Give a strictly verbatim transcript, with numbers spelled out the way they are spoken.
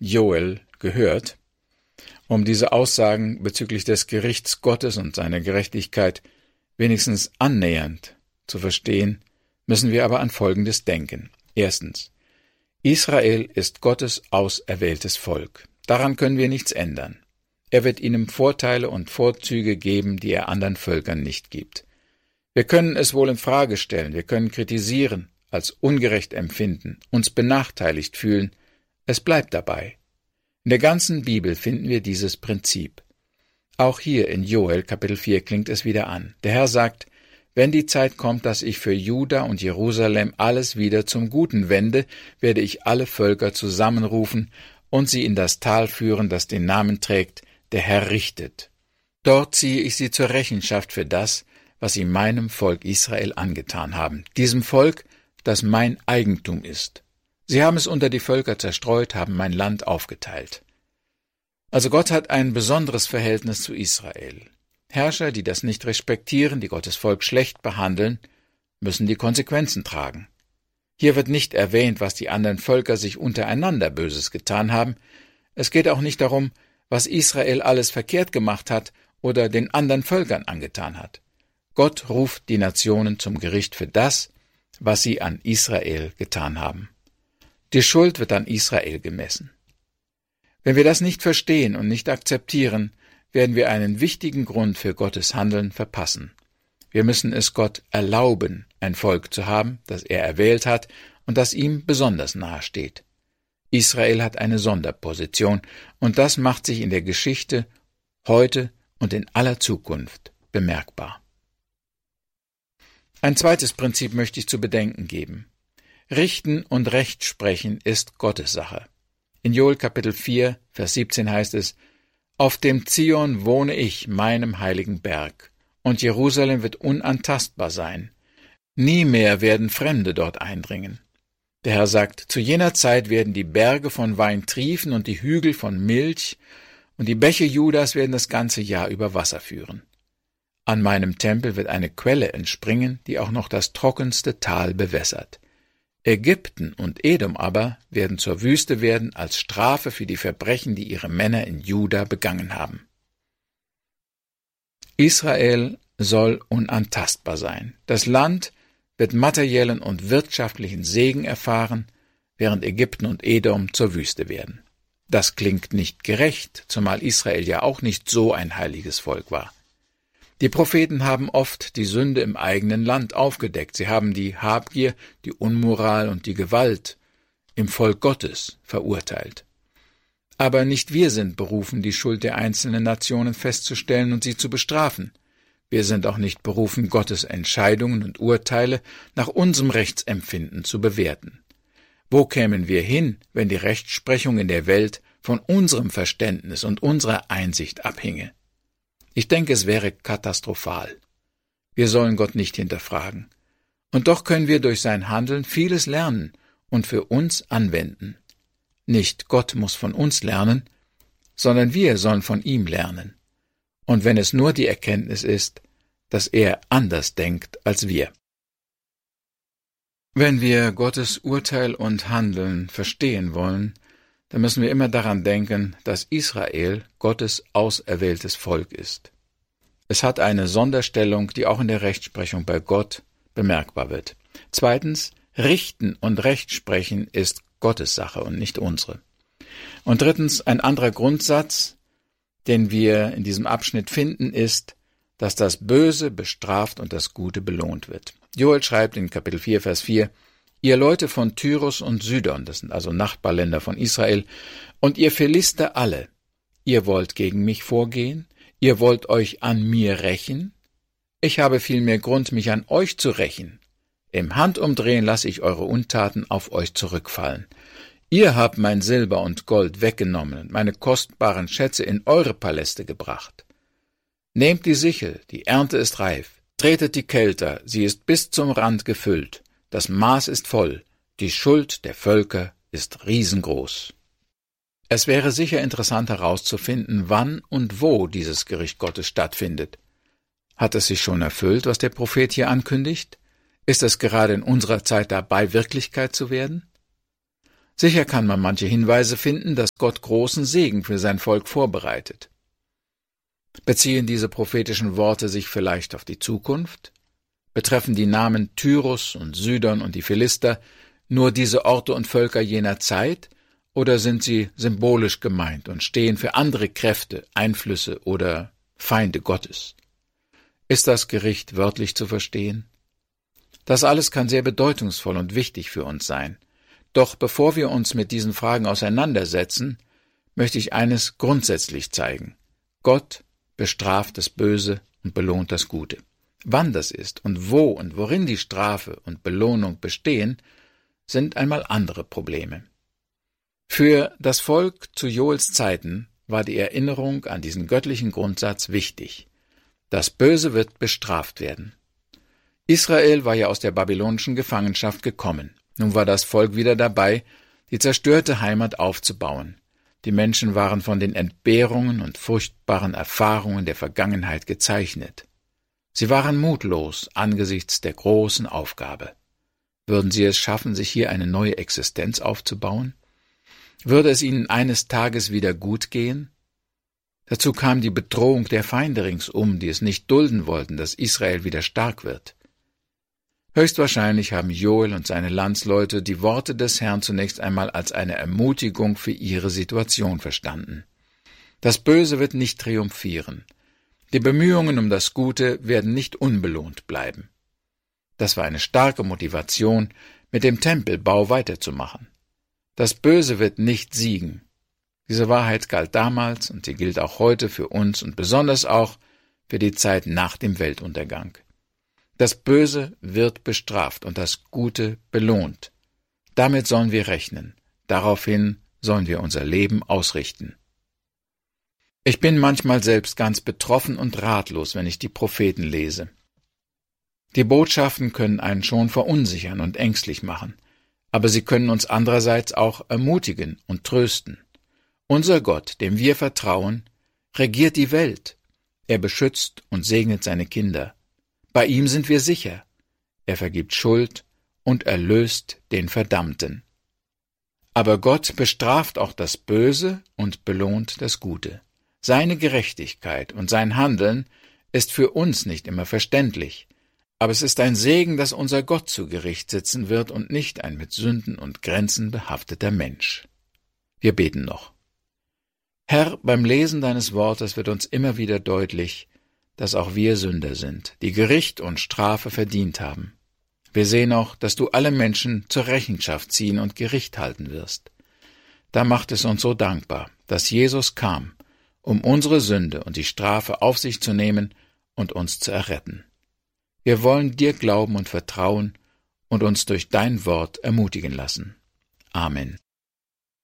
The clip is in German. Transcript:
Joel gehört. Um diese Aussagen bezüglich des Gerichts Gottes und seiner Gerechtigkeit wenigstens annähernd zu verstehen, müssen wir aber an Folgendes denken. Erstens: Israel ist Gottes auserwähltes Volk. Daran können wir nichts ändern. Er wird ihnen Vorteile und Vorzüge geben, die er anderen Völkern nicht gibt. Wir können es wohl in Frage stellen, wir können kritisieren, als ungerecht empfinden, uns benachteiligt fühlen. Es bleibt dabei. In der ganzen Bibel finden wir dieses Prinzip. Auch hier in Joel Kapitel vier klingt es wieder an. Der Herr sagt: Wenn die Zeit kommt, dass ich für Juda und Jerusalem alles wieder zum Guten wende, werde ich alle Völker zusammenrufen und sie in das Tal führen, das den Namen trägt: Der Herr richtet. Dort ziehe ich sie zur Rechenschaft für das, was sie meinem Volk Israel angetan haben, diesem Volk, das mein Eigentum ist. Sie haben es unter die Völker zerstreut, haben mein Land aufgeteilt. Also Gott hat ein besonderes Verhältnis zu Israel. Herrscher, die das nicht respektieren, die Gottes Volk schlecht behandeln, müssen die Konsequenzen tragen. Hier wird nicht erwähnt, was die anderen Völker sich untereinander Böses getan haben. Es geht auch nicht darum, was Israel alles verkehrt gemacht hat oder den anderen Völkern angetan hat. Gott ruft die Nationen zum Gericht für das, was sie an Israel getan haben. Die Schuld wird an Israel gemessen. Wenn wir das nicht verstehen und nicht akzeptieren, werden wir einen wichtigen Grund für Gottes Handeln verpassen. Wir müssen es Gott erlauben, ein Volk zu haben, das er erwählt hat und das ihm besonders nahe steht. Israel hat eine Sonderposition, und das macht sich in der Geschichte heute und in aller Zukunft bemerkbar. Ein zweites Prinzip möchte ich zu bedenken geben. Richten und Recht sprechen ist Gottes Sache. In Joel Kapitel vier, Vers siebzehn heißt es: Auf dem Zion wohne ich, meinem heiligen Berg, und Jerusalem wird unantastbar sein. Nie mehr werden Fremde dort eindringen. Der Herr sagt: Zu jener Zeit werden die Berge von Wein triefen und die Hügel von Milch, und die Bäche Judas werden das ganze Jahr über Wasser führen. An meinem Tempel wird eine Quelle entspringen, die auch noch das trockenste Tal bewässert. Ägypten und Edom aber werden zur Wüste werden als Strafe für die Verbrechen, die ihre Männer in Juda begangen haben. Israel soll unantastbar sein. Das Land wird materiellen und wirtschaftlichen Segen erfahren, während Ägypten und Edom zur Wüste werden. Das klingt nicht gerecht, zumal Israel ja auch nicht so ein heiliges Volk war. Die Propheten haben oft die Sünde im eigenen Land aufgedeckt. Sie haben die Habgier, die Unmoral und die Gewalt im Volk Gottes verurteilt. Aber nicht wir sind berufen, die Schuld der einzelnen Nationen festzustellen und sie zu bestrafen. Wir sind auch nicht berufen, Gottes Entscheidungen und Urteile nach unserem Rechtsempfinden zu bewerten. Wo kämen wir hin, wenn die Rechtsprechung in der Welt von unserem Verständnis und unserer Einsicht abhinge? Ich denke, es wäre katastrophal. Wir sollen Gott nicht hinterfragen. Und doch können wir durch sein Handeln vieles lernen und für uns anwenden. Nicht Gott muss von uns lernen, sondern wir sollen von ihm lernen. Und wenn es nur die Erkenntnis ist, dass er anders denkt als wir. Wenn wir Gottes Urteil und Handeln verstehen wollen, dann müssen wir immer daran denken, dass Israel Gottes auserwähltes Volk ist. Es hat eine Sonderstellung, die auch in der Rechtsprechung bei Gott bemerkbar wird. Zweitens, Richten und Rechtsprechen ist Gottes Sache und nicht unsere. Und drittens, ein anderer Grundsatz, den wir in diesem Abschnitt finden, ist, dass das Böse bestraft und das Gute belohnt wird. Joel schreibt in Kapitel vier, Vers vier: Ihr Leute von Tyrus und Sidon, das sind also Nachbarländer von Israel, und ihr Philister alle, ihr wollt gegen mich vorgehen, ihr wollt euch an mir rächen? Ich habe vielmehr Grund, mich an euch zu rächen. Im Handumdrehen lasse ich eure Untaten auf euch zurückfallen. Ihr habt mein Silber und Gold weggenommen und meine kostbaren Schätze in eure Paläste gebracht. Nehmt die Sichel, die Ernte ist reif, tretet die Kelter, sie ist bis zum Rand gefüllt. Das Maß ist voll, die Schuld der Völker ist riesengroß. Es wäre sicher interessant herauszufinden, wann und wo dieses Gericht Gottes stattfindet. Hat es sich schon erfüllt, was der Prophet hier ankündigt? Ist es gerade in unserer Zeit dabei, Wirklichkeit zu werden? Sicher kann man manche Hinweise finden, dass Gott großen Segen für sein Volk vorbereitet. Beziehen diese prophetischen Worte sich vielleicht auf die Zukunft? Betreffen die Namen Tyrus und Sidon und die Philister nur diese Orte und Völker jener Zeit, oder sind sie symbolisch gemeint und stehen für andere Kräfte, Einflüsse oder Feinde Gottes? Ist das Gericht wörtlich zu verstehen? Das alles kann sehr bedeutungsvoll und wichtig für uns sein. Doch bevor wir uns mit diesen Fragen auseinandersetzen, möchte ich eines grundsätzlich zeigen. Gott bestraft das Böse und belohnt das Gute. Wann das ist und wo und worin die Strafe und Belohnung bestehen, sind einmal andere Probleme. Für das Volk zu Joels Zeiten war die Erinnerung an diesen göttlichen Grundsatz wichtig. Das Böse wird bestraft werden. Israel war ja aus der babylonischen Gefangenschaft gekommen. Nun war das Volk wieder dabei, die zerstörte Heimat aufzubauen. Die Menschen waren von den Entbehrungen und furchtbaren Erfahrungen der Vergangenheit gezeichnet. Sie waren mutlos angesichts der großen Aufgabe. Würden sie es schaffen, sich hier eine neue Existenz aufzubauen? Würde es ihnen eines Tages wieder gut gehen? Dazu kam die Bedrohung der Feinde ringsum, die es nicht dulden wollten, dass Israel wieder stark wird. Höchstwahrscheinlich haben Joel und seine Landsleute die Worte des Herrn zunächst einmal als eine Ermutigung für ihre Situation verstanden. Das Böse wird nicht triumphieren. Die Bemühungen um das Gute werden nicht unbelohnt bleiben. Das war eine starke Motivation, mit dem Tempelbau weiterzumachen. Das Böse wird nicht siegen. Diese Wahrheit galt damals und sie gilt auch heute für uns und besonders auch für die Zeit nach dem Weltuntergang. Das Böse wird bestraft und das Gute belohnt. Damit sollen wir rechnen. Daraufhin sollen wir unser Leben ausrichten. Ich bin manchmal selbst ganz betroffen und ratlos, wenn ich die Propheten lese. Die Botschaften können einen schon verunsichern und ängstlich machen, aber sie können uns andererseits auch ermutigen und trösten. Unser Gott, dem wir vertrauen, regiert die Welt. Er beschützt und segnet seine Kinder. Bei ihm sind wir sicher. Er vergibt Schuld und erlöst den Verdammten. Aber Gott bestraft auch das Böse und belohnt das Gute. Seine Gerechtigkeit und sein Handeln ist für uns nicht immer verständlich, aber es ist ein Segen, dass unser Gott zu Gericht sitzen wird und nicht ein mit Sünden und Grenzen behafteter Mensch. Wir beten noch. Herr, beim Lesen deines Wortes wird uns immer wieder deutlich, dass auch wir Sünder sind, die Gericht und Strafe verdient haben. Wir sehen auch, dass du alle Menschen zur Rechenschaft ziehen und Gericht halten wirst. Da macht es uns so dankbar, dass Jesus kam, um unsere Sünde und die Strafe auf sich zu nehmen und uns zu erretten. Wir wollen dir glauben und vertrauen und uns durch dein Wort ermutigen lassen. Amen.